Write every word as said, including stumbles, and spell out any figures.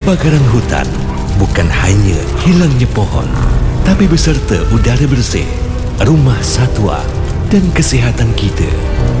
Kebakaran hutan bukan hanya hilangnya pohon, tapi beserta udara bersih, rumah satwa dan kesihatan kita.